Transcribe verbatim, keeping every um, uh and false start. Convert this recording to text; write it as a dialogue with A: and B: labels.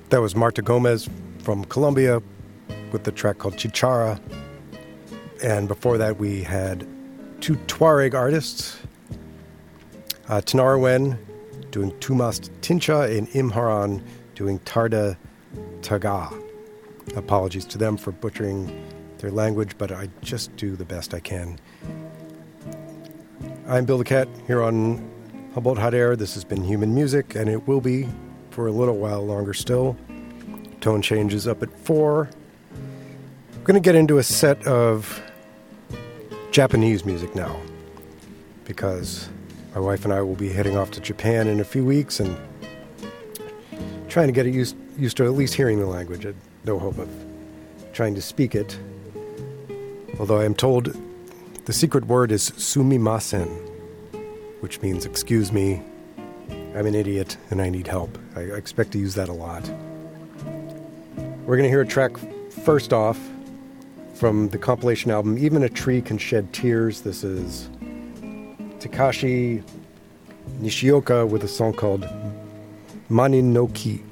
A: That was Marta Gomez from Colombia with the track called Chichara. And before that, we had two Tuareg artists, uh, Tanarwen doing Tumas Tincha and Imharan doing Tarda Taga. Apologies to them for butchering their language, but I just do the best I can. I'm Bill the Cat here on Humboldt Hot Air. This has been Human Music, and it will be for a little while longer still. Tone changes up at four. We're going to get into a set of Japanese music now, because my wife and I will be heading off to Japan in a few weeks and trying to get used, used to at least hearing the language. I had no hope of trying to speak it, although I am told the secret word is sumimasen, which means excuse me, I'm an idiot and I need help. I expect to use that a lot. We're going to hear a track first off from the compilation album Even a Tree Can Shed Tears. This is Takashi Nishioka with a song called Mani no Ki.